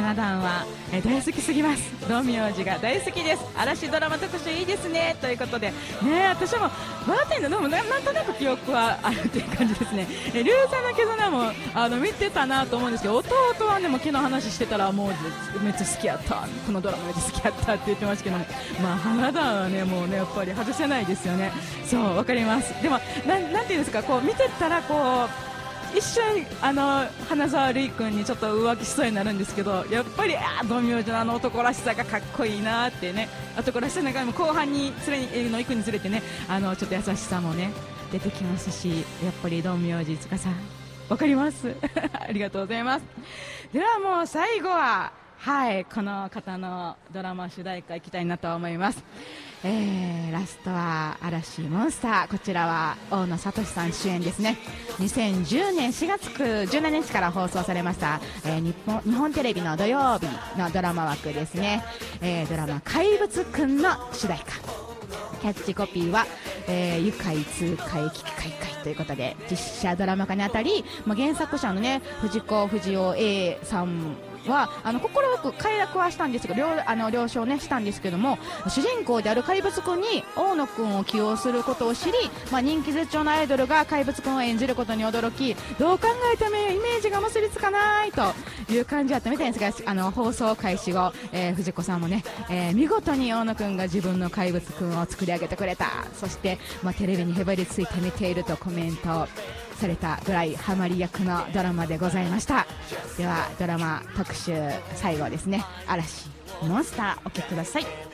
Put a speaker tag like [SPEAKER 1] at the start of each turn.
[SPEAKER 1] 花壇は、大好きすぎます。道明寺が大好きです。嵐ドラマ特集いいですねということでね、私もバーテンのもなんとなく記憶はあるっていう感じですね。流星の絆も見てたなと思うんですけど、弟はねもう昨日話してたらもうめっちゃ好きやった、このドラマめっちゃ好きやったって言ってますけども、まあ花壇はねもうねやっぱり外せないですよね。そうわかります。でもなんていうんですか、こう見てたらこう一瞬花沢類君にちょっと浮気しそうになるんですけど、やっぱり道明寺の男らしさがかっこいいなってね、男らしさの中でも後半に行くにつれてねちょっと優しさもね出てきますし、やっぱり道明寺司わかりますありがとうございます。ではもう最後はこの方のドラマ主題歌いきたいなと思います。ラストは嵐モンスター、こちらは大野聡さん主演ですね。2010年4月17日から放送されました、日本テレビの土曜日のドラマ枠ですね。ドラマ怪物くんの主題歌、キャッチコピーは、愉快痛快危機快快ということで、実写ドラマ化にあたり、原作者のね藤子不二雄 A さんは快く快諾はしたんですけど、了承ねしたんですけども、主人公である怪物くんに大野くんを起用することを知り、人気絶頂のアイドルが怪物くんを演じることに驚き、どう考えてもイメージが結びつかないという感じだったみたいですが、放送開始後、藤子さんもね、見事に大野くんが自分の怪物くんを作り上げてくれた、そして、テレビにへばりついて見ているとコメントされたぐらいハマり役のドラマでございました。ではドラマ特集最後ですね、嵐モンスターお聴きください。